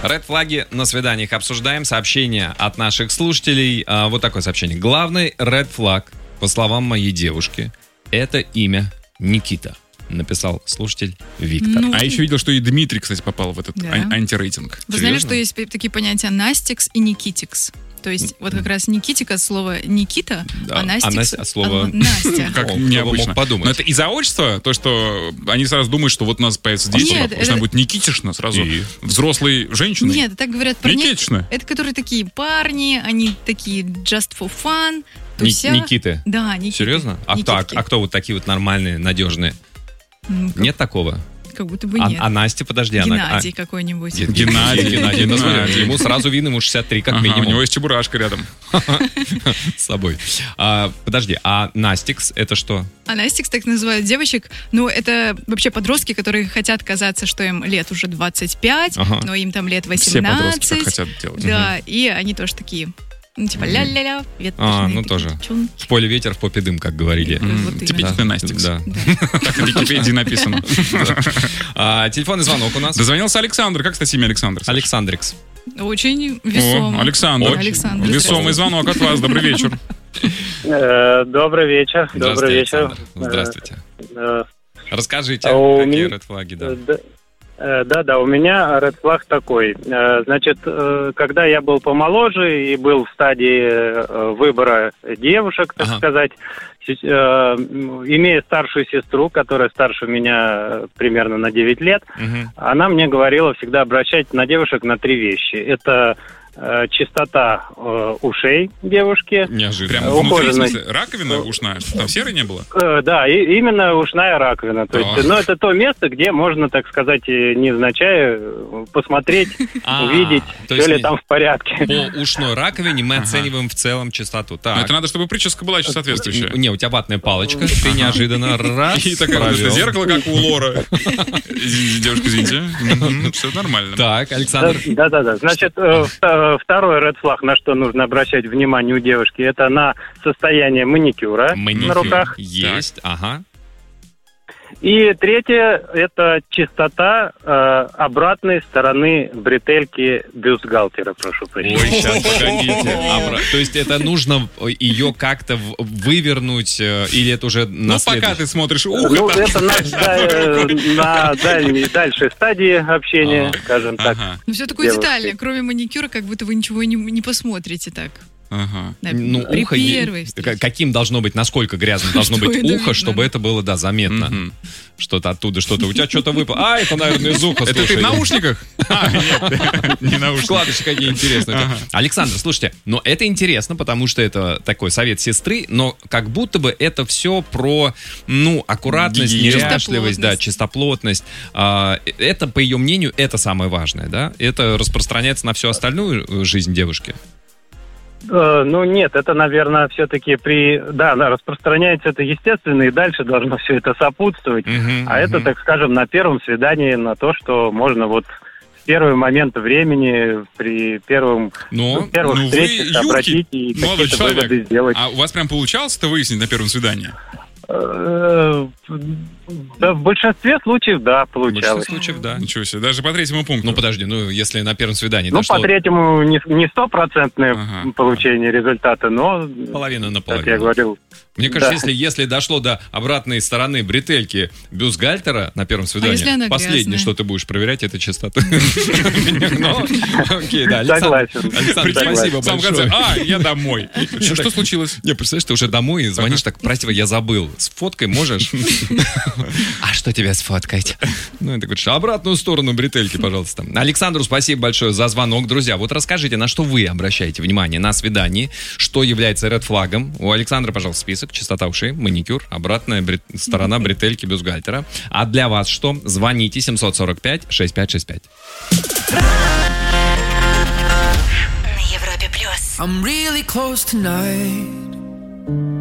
Ред-флаги на свиданиях обсуждаем. Сообщение от наших слушателей. Вот такое сообщение. Главный ред-флаг, по словам моей девушки, это имя Никита. Написал слушатель Виктор. А еще видел, что и Дмитрий, кстати, попал в этот антирейтинг. Вы знали, что есть такие понятия Настикс и Никитикс? То есть вот как раз Никитика от слова Никита, а Настикс от слова Настя. Как необычно. Мог подумать. Но это из-за отчества, то, что они сразу думают, что вот у нас появится дети, потому что она будет Никитишна сразу, взрослой женщиной. Нет, так говорят про Никитишна. Это которые такие парни, они такие just for fun. Никиты? Да, Никиты. Серьезно? А кто вот такие вот нормальные, надежные? Нет такого? Как будто бы нет. А Настя, подожди. Геннадий какой-нибудь. Геннадий. Ему сразу видно, ему 63 как минимум. У него есть чебурашка рядом. С собой. Подожди, а Настикс это что? А Настикс так называют девочек. Ну, это вообще подростки, которые хотят казаться, что им лет уже 25, но им там лет 18. Все подростки так хотят делать. Да, и они тоже такие... Ну, типа ля-ля-ля, ну тоже. В поле ветер, в попе дым, как говорили. Типичный Настикс. Да. Так в Википедии написано. Телефонный звонок у нас. Дозвонился Александр. Как, кстати, имя Александр? Александрикс. Очень весомо. Александр. Весомый звонок от вас. Добрый вечер. Добрый вечер. Добрый вечер. Здравствуйте. Расскажите, какие ред-флаги, да. Да, у меня ред-флаг такой. Значит, когда я был помоложе и был в стадии выбора девушек, так сказать, имея старшую сестру, которая старше меня примерно на 9 лет, она мне говорила всегда обращать на девушек на 3 вещи. Это чистота ушей девушки. Неожиданно. Прямо внутри, в смысле, раковина ушная? Там серы не было? Да, именно ушная раковина. То есть, это то место, где можно, так сказать, невзначай посмотреть, увидеть, все ли там в порядке. По ушной раковине мы оцениваем в целом чистоту. Но это надо, чтобы прическа была еще соответствующая. Не, у тебя ватная палочка, ты неожиданно раз и такое зеркало, как у Лора. Девушка, извините. Все нормально. Так, Александр. Да. Значит, второй ред-флаг, на что нужно обращать внимание у девушки, это на состояние маникюра на руках. Есть, ага. И третье, это чистота обратной стороны бретельки бюстгальтера, прошу прощения. Ой, сейчас, погодите. То есть это нужно ее как-то вывернуть, или это уже на пока ты смотришь ухо. Ну, это на дальшей стадии общения, скажем так. Ну, все такое детальное. Кроме маникюра, как будто вы ничего не посмотрите так. Ну, ухо, каким должно быть, насколько грязно должно быть ухо, чтобы это было, заметно. Что-то оттуда, что-то. У тебя что-то выпало. Это, наверное, из уха. Это ты в наушниках? Нет, не наушники. Вкладыши какие интересные. Александр, слушайте, но это интересно, потому что это такой совет сестры, но как будто бы это все про, аккуратность, неряшливость, чистоплотность. Это, по ее мнению, это самое важное, да? Это распространяется на всю остальную жизнь девушки. Ну, нет, это, наверное, все-таки распространяется это естественно, и дальше должно все это сопутствовать. Это, так скажем, на первом свидании, на то, что можно вот в первый момент времени, при первых встречах обратить и какие-то выводы сделать. А у вас прям получалось это выяснить на первом свидании? Да, в большинстве случаев, получалось. Ничего себе, даже по третьему пункту. Ну, подожди, если на первом свидании по третьему не стопроцентное получение результата, но... Половина на половину. Как я говорил. Мне кажется, если дошло до обратной стороны бретельки бюстгальтера на первом свидании, последнее, что ты будешь проверять, это чистоту. Окей, да, Согласен. Александр, спасибо большое. Я домой. Что случилось? Не, представляешь, ты уже домой и звонишь так, прости, я забыл. С фоткой можешь? А что тебя сфоткать? Ну, и ты говоришь, обратную сторону бретельки, пожалуйста. Александру спасибо большое за звонок. Друзья, вот расскажите, на что вы обращаете внимание на свидании, что является ред-флагом. У Александра, пожалуйста, список. Чистота ушей, маникюр, обратная сторона бретельки бюстгальтера. А для вас что? Звоните 745-6565. На Европе+.